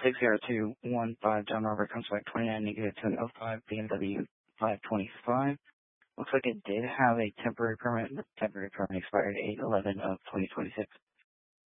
60215 John Robert comes back 29 negative to an oh 05 BMW 525. Looks like it did have a temporary permit. The temporary permit expired 8/11 of 2026.